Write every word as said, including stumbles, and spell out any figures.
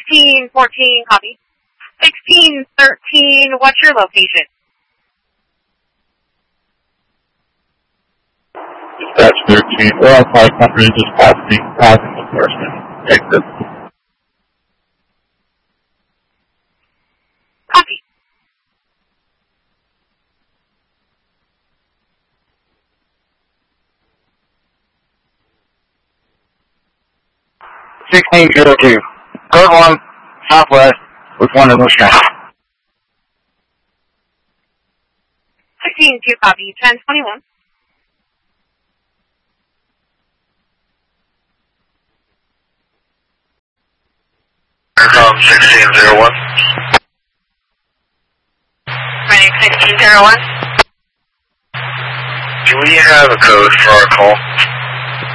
sixteen fourteen, copy. sixteen thirteen, what's your location? Dispatch thirteen, well, five hundred just passing, passing enforcement. Exit. Copy. sixteen zero two. Code one, southwest, with one of those guys. sixteen two, copy. ten twenty-one. Aircom sixteen zero one. Running sixteen zero one. Do we have a code for our call?